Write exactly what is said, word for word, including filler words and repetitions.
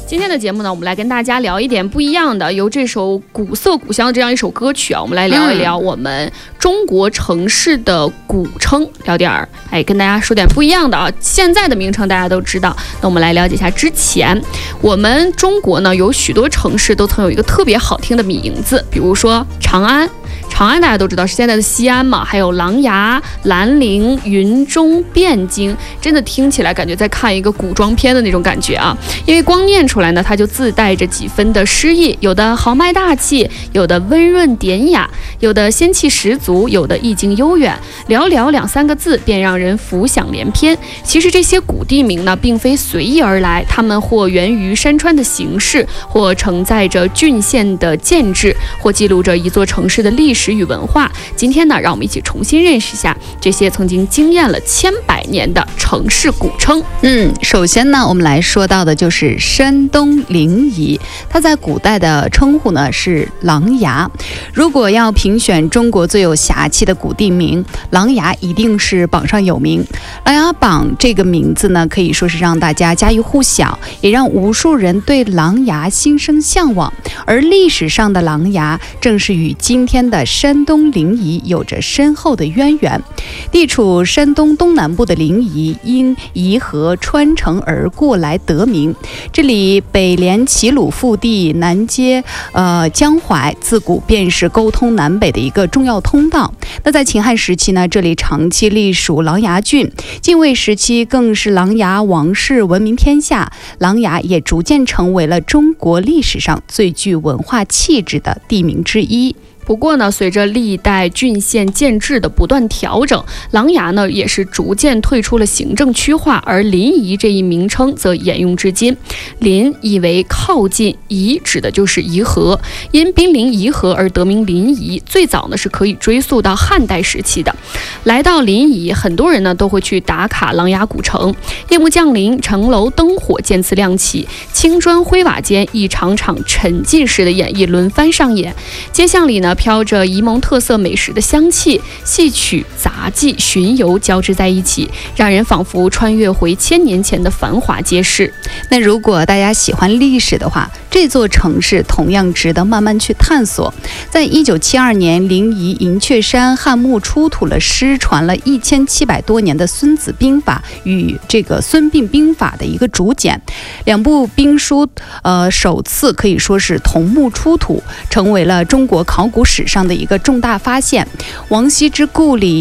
今天的节目呢，我们来跟大家聊一点不一样的，由这首古色古香的这样一首歌曲啊，我们来聊一聊我们中国城市的古称，聊点儿哎，跟大家说点不一样的啊。现在的名称大家都知道，那我们来了解一下之前，我们中国呢有许多城市都曾有一个特别好听的名字，比如说长安。长安大家都知道是现在的西安嘛，还有琅琊、兰陵、云中、汴京，真的听起来感觉在看一个古装片的那种感觉啊。因为光念出来呢，它就自带着几分的诗意，有的豪迈大气，有的温润典雅，有的仙气十足，有的意境悠远，寥寥两三个字便让人浮想联翩。其实这些古地名呢，并非随意而来，它们或源于山川的形式，或承载着郡县的建制，或记录着一座城市的历史与文化。今天呢，让我们一起重新认识一下这些曾经惊艳了千百年的城市古称。 嗯，首先呢，我们来说到的就是山东临沂，它在古代的称呼呢是琅琊。如果要评选中国最有侠气的古地名，琅琊一定是榜上有名。琅琊榜这个名字呢，可以说是让大家家喻户晓，也让无数人对琅琊心生向往。而历史上的琅琊，正是与今天的山东临沂有着深厚的渊源。地处山东东南部的临沂，因沂河穿城而过来得名。这里北连齐鲁腹地，南接呃江淮，自古便是沟通南北的一个重要通道。那在秦汉时期呢，这里长期隶属琅琊郡，晋魏时期更是琅琊王氏闻名天下。琅琊也逐渐成为了中国历史上最具文化气质的地名之一。 不过呢，随着历代郡县建制的不断调整，琅琊呢也是逐渐退出了行政区划，而临沂这一名称则沿用至今。临意为靠近，沂指的就是沂河，因濒临沂河而得名临沂。最早呢是可以追溯到汉代时期的。来到临沂，很多人呢都会去打卡琅琊古城。夜幕降临，城楼灯火渐次亮起，青砖灰瓦间，一场场沉浸式的演绎轮番上演。街巷里呢飘着沂蒙特色美食的香气，戏曲、杂技、巡游交织在一起，让人仿佛穿越回千年前的繁华街市。 那如果大家喜欢历史的话，这座城市同样值得慢慢去探索。在一九七二年，临沂银雀山汉墓出土了失传了一千七百多年的《孙子兵法》与这个《孙膑兵法》的一个竹简，两部兵书呃首次可以说是同墓出土，成为了中国考古史上的一个重大发现。王羲之故里